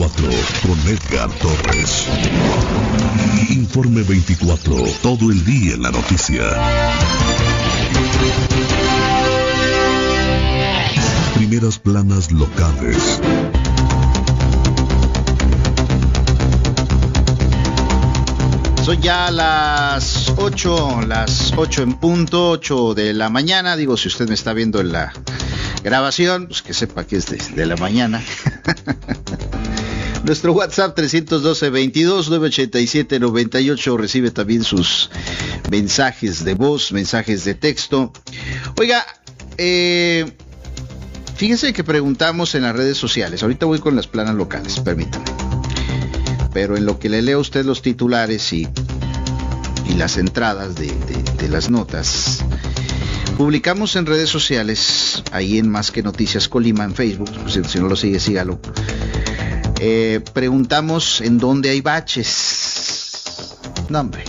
24 con Edgar Torres. Informe 24, todo el día en la noticia. Primeras planas locales. Son ya las 8 en punto, 8 de la mañana. Digo, si usted me está viendo en la grabación, pues que sepa que es de la mañana. Nuestro WhatsApp 312-22-987-98 recibe también sus mensajes de voz, mensajes de texto. Oiga, fíjese que preguntamos en las redes sociales. Ahorita voy con las planas locales, permítame. Pero en lo que le leo a usted los titulares y las entradas de las notas, publicamos en redes sociales, ahí en Más que Noticias Colima, en Facebook, si no lo sigue, sígalo. Preguntamos en dónde hay baches. No, hombre.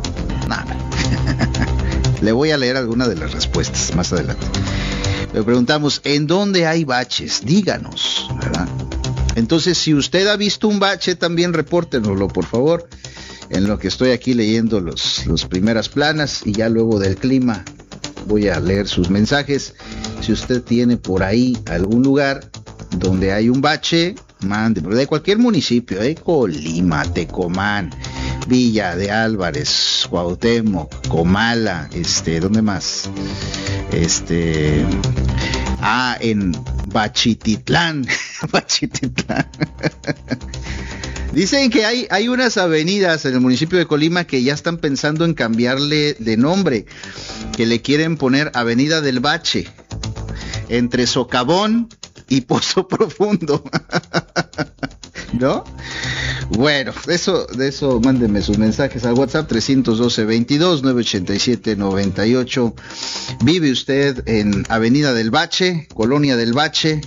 Le voy a leer alguna de las respuestas más adelante. Le preguntamos, ¿en dónde hay baches? Díganos, ¿verdad? Entonces, si usted ha visto un bache, también repórtenoslo, por favor, en lo que estoy aquí leyendo los primeras planas, y ya luego del clima voy a leer sus mensajes. Si usted tiene por ahí algún lugar donde hay un bache, mande, de cualquier municipio, Colima, Tecomán, Villa de Álvarez, Cuauhtémoc, Comala, ¿dónde más? En Bachititlán. Dicen que hay unas avenidas en el municipio de Colima que ya están pensando en cambiarle de nombre, que le quieren poner Avenida del Bache, entre Socavón y Pozo Profundo. ¿No? Bueno, de eso mándenme sus mensajes al WhatsApp 312-22-987-98. ¿Vive usted en Avenida del Bache, Colonia del Bache,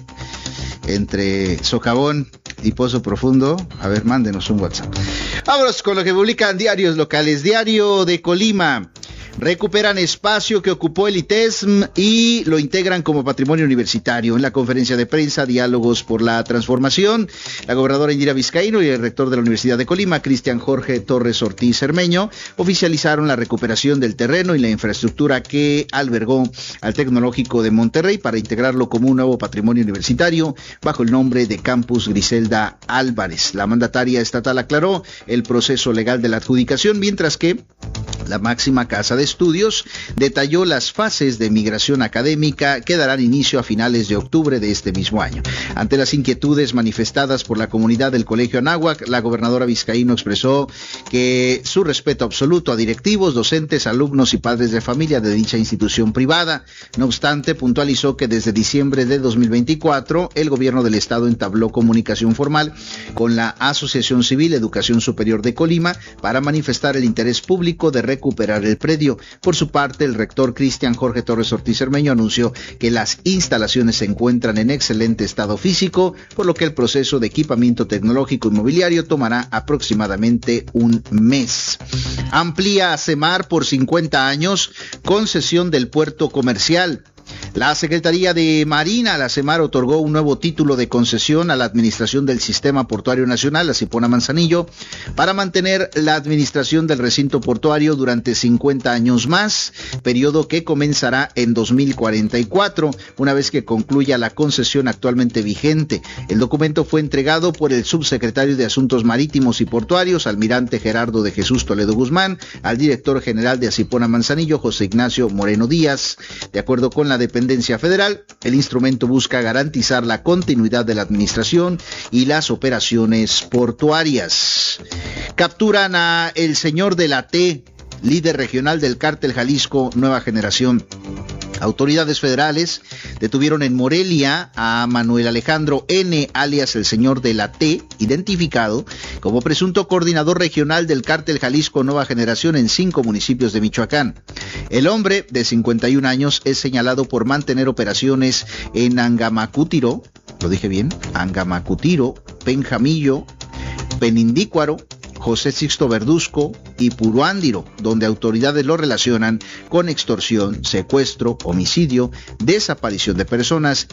entre Socavón y Pozo Profundo? A ver, mándenos un WhatsApp. Vámonos con lo que publican diarios locales. Diario de Colima. Recuperan espacio que ocupó el ITESM y lo integran como patrimonio universitario. En la conferencia de prensa, Diálogos por la Transformación, la gobernadora Indira Vizcaíno y el rector de la Universidad de Colima, Cristian Jorge Torres Ortiz Cermeño, oficializaron la recuperación del terreno y la infraestructura que albergó al Tecnológico de Monterrey para integrarlo como un nuevo patrimonio universitario bajo el nombre de Campus Griselda Álvarez. La mandataria estatal aclaró el proceso legal de la adjudicación, mientras que la máxima casa de estudios detalló las fases de migración académica que darán inicio a finales de octubre de este mismo año. Ante las inquietudes manifestadas por la comunidad del Colegio Anáhuac, la gobernadora Vizcaíno expresó que su respeto absoluto a directivos, docentes, alumnos y padres de familia de dicha institución privada. No obstante, puntualizó que desde diciembre de 2024 el gobierno del estado entabló comunicación formal con la Asociación Civil Educación Superior de Colima para manifestar el interés público de recuperar el predio. Por su parte, el rector Cristian Jorge Torres Ortiz Cermeño anunció que las instalaciones se encuentran en excelente estado físico, por lo que el proceso de equipamiento tecnológico inmobiliario tomará aproximadamente un mes. Amplía a CEMAR por 50 años concesión del puerto comercial. La Secretaría de Marina, la CEMAR, otorgó un nuevo título de concesión a la Administración del Sistema Portuario Nacional, la Cipona Manzanillo, para mantener la administración del recinto portuario durante 50 años más, periodo que comenzará en 2044, una vez que concluya la concesión actualmente vigente. El documento fue entregado por el subsecretario de Asuntos Marítimos y Portuarios, almirante Gerardo de Jesús Toledo Guzmán, al director general de Cipona Manzanillo, José Ignacio Moreno Díaz. De acuerdo con la dependencia federal, el instrumento busca garantizar la continuidad de la administración y las operaciones portuarias. Capturan a el señor de la T, líder regional del cártel Jalisco Nueva Generación. Autoridades federales detuvieron en Morelia a Manuel Alejandro N., alias el señor de la T, identificado como presunto coordinador regional del cártel Jalisco Nueva Generación en 5 municipios de Michoacán. El hombre, de 51 años, es señalado por mantener operaciones en Angamacútiro, ¿lo dije bien? Angamacútiro, Penjamillo, Penindícuaro, José Sixto Verduzco y Puruándiro, donde autoridades lo relacionan con extorsión, secuestro, homicidio, desaparición de personas